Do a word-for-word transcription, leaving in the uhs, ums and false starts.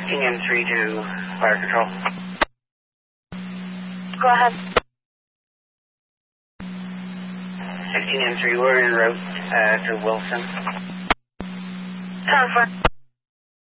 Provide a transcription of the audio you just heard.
sixteen M three to fire control. Go ahead. sixteen M three, we're en route uh, to Wilson. ten four.